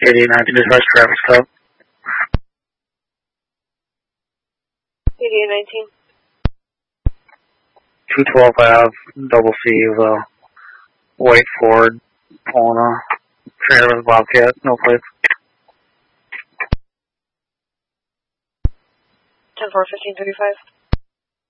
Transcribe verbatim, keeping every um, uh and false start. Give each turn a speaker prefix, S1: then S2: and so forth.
S1: eighty nineteen dispatch traffic stop.
S2: eighty nineteen.
S1: two twelve Ave, double C, uh, white Ford, pulling a trailer with a Bobcat, no plates.
S2: ten four fifteen thirty-five.